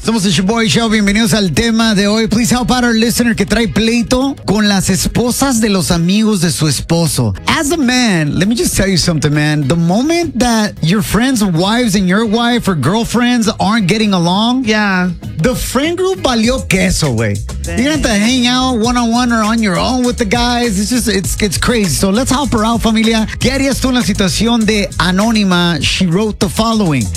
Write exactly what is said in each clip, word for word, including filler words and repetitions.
Somos el Shoboy Show, bienvenidos al tema de hoy. Please help out our listener que trae pleito con las esposas de los amigos de su esposo. As a man, let me just tell you something, man. The moment that your friends' wives and your wife or girlfriends aren't getting along, yeah, the friend group valió queso, güey. You're gonna have to hang out one-on-one or on your own with the guys. It's just, it's, it's crazy. So let's help her out, familia. ¿Qué harías tú en la situación de Anónima? She wrote the following.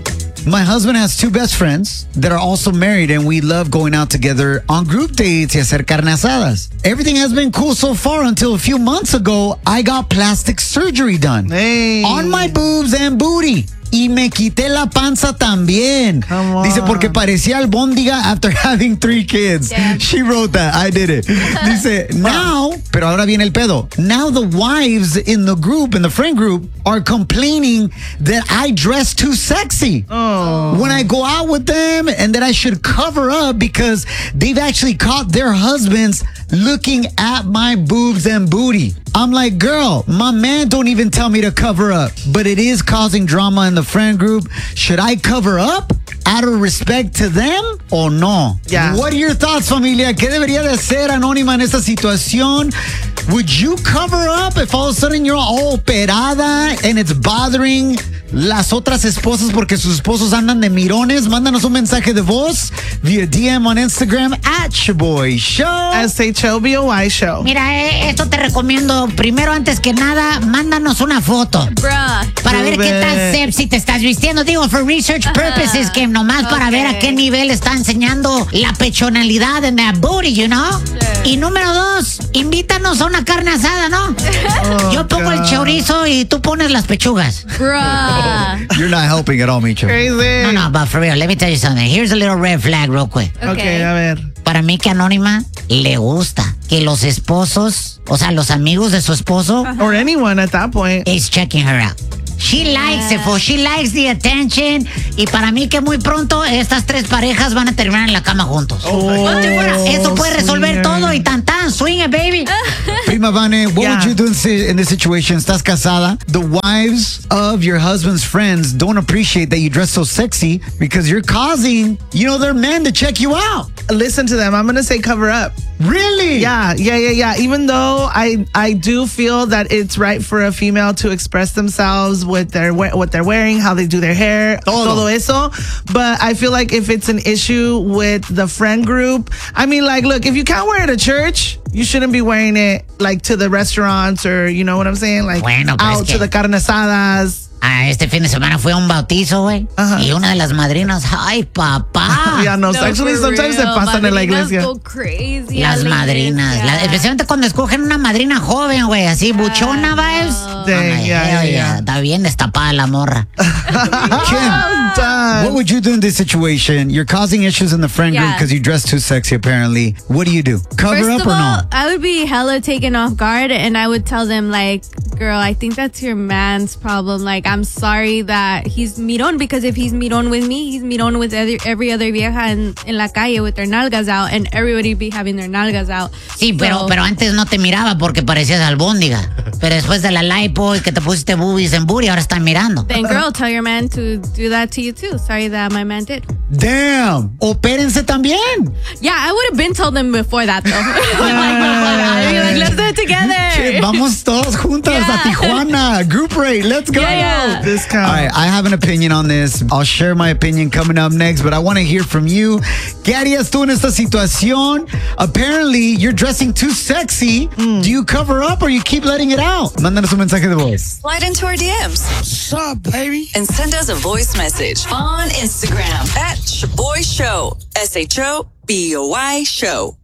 My husband has two best friends that are also married, and we love going out together on group dates y hacer carne asadas. Everything has been cool so far until a few months ago, I got plastic surgery done. Hey. On my boobs and booty. Y me quité la panza también. Come on. Dice, porque parecía albóndiga after having three kids. Yeah. She wrote that. I did it. Dice, now, pero ahora viene el pedo. Now the wives in the group, in the friend group, are complaining that I dress too sexy. Oh. When I go out with them, and that I should cover up because they've actually caught their husbands looking at my boobs and booty. I'm like, girl, my man don't even tell me to cover up, but it is causing drama in the friend group. Should I cover up out of respect to them or no? Yeah. What are your thoughts, familia? ¿Qué debería de hacer Anónima en esta situación? Would you cover up if all of a sudden you're all operada and it's bothering las otras esposas porque sus esposos andan de mirones? Mándanos un mensaje de voz via D M on Instagram at Shoboy Show. S H O B O Y Show. Mira, eh, esto te recomiendo. Primero, antes que nada, mándanos una foto. Bruh. Para ver Sube. qué tan sexy te estás vistiendo. Digo, for research purposes, que nomás para Ok. ver a qué nivel está enseñando la pechonalidad en that booty, you know? Y número dos, invítanos a una carne asada, ¿no? Oh, Yo pongo el God. chorizo y tú pones las pechugas. Bruh. You're not helping at all, Micho. Crazy. No, no, but for real, let me tell you something. Here's a little red flag real quick. Okay, a ver. Para mí que Anónima le gusta que los esposos, o sea, los amigos de su esposo, Or anyone at that point. is checking her out. She likes it, fool. She likes the attention. Y para mí que muy pronto estas tres parejas van a terminar en la cama juntos. Oh, Eso puede resolver swinger. todo y tan tan. Swing it, baby. Prima Vane, what Yeah. would you do in, si- in this situation? Estás casada. The wives of your husband's friends don't appreciate that you dress so sexy because you're causing, you know, their men to check you out. Listen to them. I'm going to say cover up. Really? Yeah, yeah, yeah, yeah. Even though I I do feel that it's right for a female to express themselves with their we- what they're wearing, how they do their hair, Todo. todo eso. But I feel like if it's an issue with the friend group, I mean, like, look, if you can't wear it to church, you shouldn't be wearing it like to the restaurants or you know what I'm saying, like Bueno, pero out es to que- the carne asadas. Ah, este fin de semana fue a un bautizo, güey. Ajá. Y una de las madrinas, ay, papá. Yeah, no, No, actually for sometimes se real. pasan en la Madrinas iglesia. go crazy Las a la madrinas, iglesia. la- especialmente cuando escogen una madrina joven, güey, así, buchona, vibes. Dang, Ay, yeah, hell yeah, yeah. yeah. Está bien destapada la morra. Kim, Done. what would you do in this situation? You're causing issues in the friend group Yeah. because you dress too sexy, apparently. What do you do? Cover First up of or all, no? I would be hella taken off guard and I would tell them like, girl, I think that's your man's problem. Like, I'm sorry that he's mirón because if he's mirón with me, he's mirón with every, every other vieja en, en la calle with their nalgas out and everybody be having their nalgas out. Sí, pero, So- pero antes no te miraba porque parecías albóndiga. Pero después de la lipo y que te pusiste boobies en booty, ahora están mirando. Then girl, tell your man to do that to you too. Sorry that my man did. Damn. Opérense también. Yeah, I would have been told them before that though. I'd be like, let's do it together. Che, vamos todos juntas Yeah. a Tijuana. Group rate. Let's go. Yeah, yeah. Discount. All right, I have an opinion on this. I'll share my opinion coming up next, but I want to hear from you. ¿Qué harías tú en esta situación? Apparently, you're dressing too sexy. Do you cover up or you keep letting it out? Mándanos un mensaje de voz. Slide into our D Ms What's up, baby? and send us a voice message on Instagram at Shoboy Show. S H O B O Y Show.